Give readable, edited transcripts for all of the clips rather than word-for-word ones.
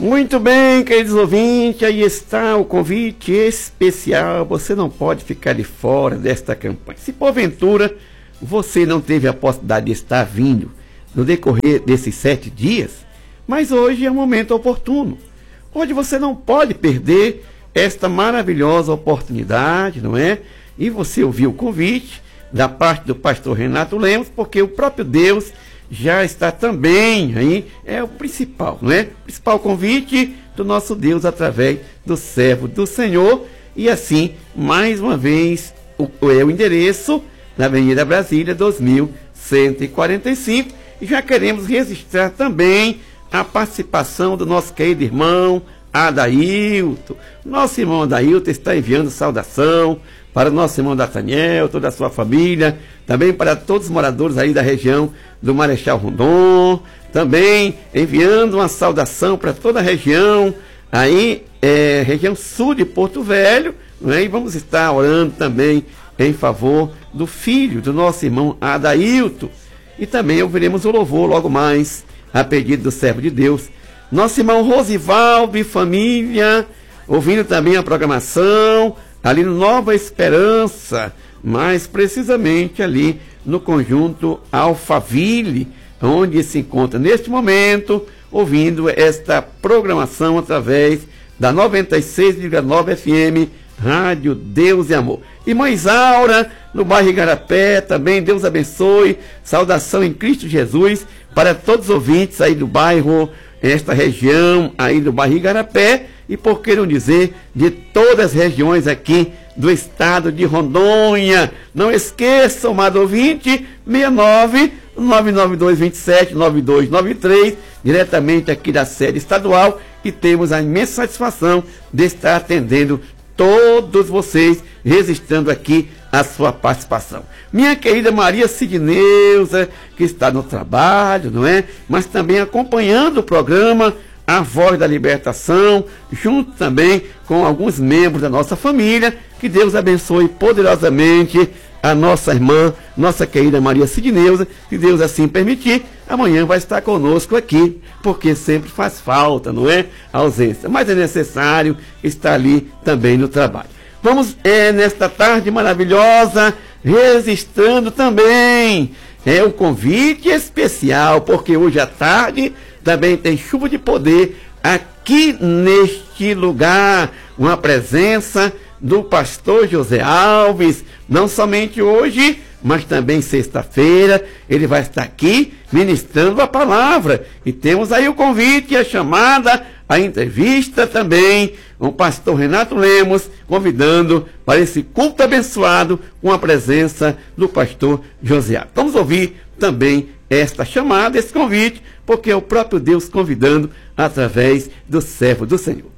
Muito bem, queridos ouvintes, aí está o convite especial. Você não pode ficar de fora desta campanha. Se porventura você não teve a possibilidade de estar vindo no decorrer desses 7 dias, mas hoje é um momento oportuno. Hoje você não pode perder esta maravilhosa oportunidade, não é? E você ouviu o convite da parte do pastor Renato Lemos, porque o próprio Deus já está também aí, é o principal, não é? O principal convite do nosso Deus através do servo do Senhor. E assim, mais uma vez, o endereço na Avenida Brasília 2145. E já queremos registrar também a participação do nosso querido irmão Adailton. Nosso irmão Adailton está enviando saudação para o nosso irmão Nathaniel, toda a sua família, também para todos os moradores aí da região do Marechal Rondon, também enviando uma saudação para toda a região, aí, região sul de Porto Velho, né? E vamos estar orando também em favor do filho do nosso irmão Adailton. E também ouviremos o louvor logo mais, a pedido do servo de Deus, nosso irmão Rosivaldo e família, ouvindo também a programação ali no Nova Esperança, mais precisamente ali no conjunto Alphaville, onde se encontra neste momento, ouvindo esta programação através da 96,9 FM, Rádio Deus e Amor. Irmã Isaura, no bairro Igarapé, também Deus abençoe, saudação em Cristo Jesus para todos os ouvintes aí do bairro, esta região aí do bairro Igarapé, e por que não dizer, de todas as regiões aqui do estado de Rondônia. Não esqueçam, amado ouvinte, 69-99227-9293, diretamente aqui da sede estadual, e temos a imensa satisfação de estar atendendo todos vocês, registrando aqui a sua participação. Minha querida Maria Sidneuza, que está no trabalho, não é? Mas também acompanhando o programa A Voz da Libertação, junto também com alguns membros da nossa família. Que Deus abençoe poderosamente a nossa irmã, nossa querida Maria Sidneuza. Se Deus assim permitir, amanhã vai estar conosco aqui, porque sempre faz falta, não é? A ausência, mas é necessário estar ali também no trabalho. Vamos, nesta tarde maravilhosa, registrando também o convite especial, porque hoje à tarde também tem chuva de poder aqui neste lugar, uma presença do pastor José Alves, não somente hoje, mas também sexta-feira, ele vai estar aqui ministrando a palavra. E temos aí o convite, a chamada, a entrevista também, com o pastor Renato Lemos, convidando para esse culto abençoado com a presença do pastor José Alves. Vamos ouvir também esta chamada, esse convite, porque é o próprio Deus convidando através do servo do Senhor.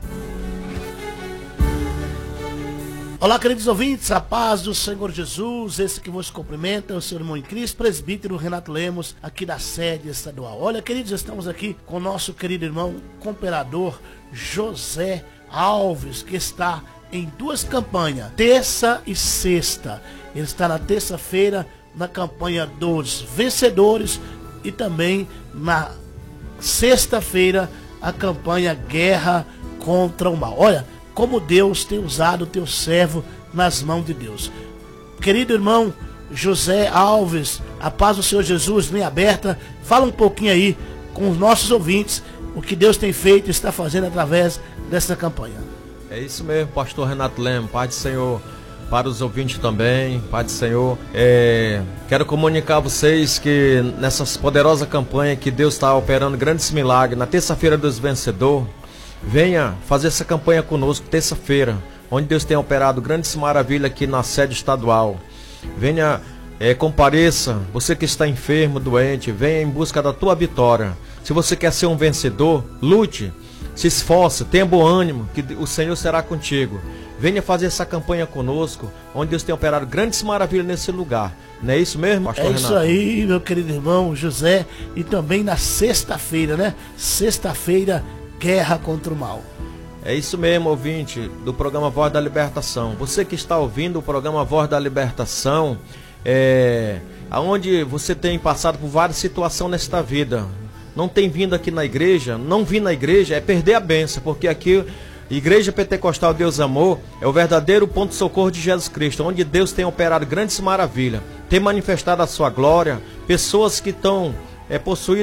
Olá, queridos ouvintes, a paz do Senhor Jesus. Esse que vos cumprimenta é o seu irmão em Cristo, presbítero Renato Lemos, aqui da sede estadual. Olha, queridos, estamos aqui com o nosso querido irmão cooperador José Alves, que está em 2 campanhas, terça e sexta. Ele está na terça-feira na campanha dos vencedores e também na sexta-feira a campanha Guerra contra o Mal. Olha como Deus tem usado o teu servo nas mãos de Deus. Querido irmão José Alves, a paz do Senhor Jesus bem aberta, fala um pouquinho aí com os nossos ouvintes o que Deus tem feito e está fazendo através dessa campanha. É isso mesmo, pastor Renato Lemos, paz do Senhor para os ouvintes também, paz do Senhor. Quero comunicar a vocês que nessa poderosa campanha que Deus está operando grandes milagres, na terça-feira dos vencedores, venha fazer essa campanha conosco, terça-feira, onde Deus tem operado grandes maravilhas aqui na sede estadual. Venha, compareça, você que está enfermo, doente, venha em busca da tua vitória. Se você quer ser um vencedor, lute, se esforce, tenha bom ânimo, que o Senhor será contigo. Venha fazer essa campanha conosco, onde Deus tem operado grandes maravilhas nesse lugar. Não é isso mesmo, pastor Renato? É isso aí, meu querido irmão José. E também na sexta-feira, né? Sexta-feira, Guerra contra o Mal. É isso mesmo, ouvinte do programa Voz da Libertação. Você que está ouvindo o programa Voz da Libertação, onde você tem passado por várias situações nesta vida. não tem vindo aqui na igreja, não vir na igreja é perder a bênção, porque aqui Igreja Pentecostal Deus Amor é o verdadeiro ponto de socorro de Jesus Cristo, onde Deus tem operado grandes maravilhas, tem manifestado a sua glória, pessoas que estão possuídas